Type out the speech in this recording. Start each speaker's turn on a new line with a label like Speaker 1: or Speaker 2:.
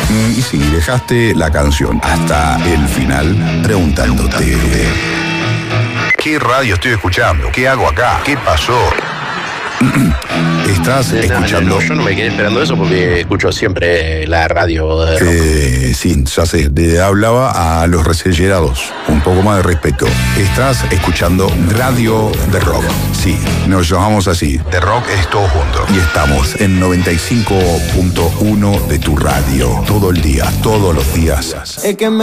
Speaker 1: Y si dejaste la canción hasta el final preguntándote: ¿qué radio estoy escuchando? ¿Qué hago acá? ¿Qué pasó? Estás escuchando.
Speaker 2: No, yo no me quedé esperando eso porque escucho siempre la radio de rock.
Speaker 1: Sí, ya sé, le hablaba a los recellerados. Un poco más de respeto. Estás escuchando Radio de Rock. Sí, nos llamamos así. De Rock es todo junto. Y estamos en 95.1 de tu radio. Todo el día, todos los días.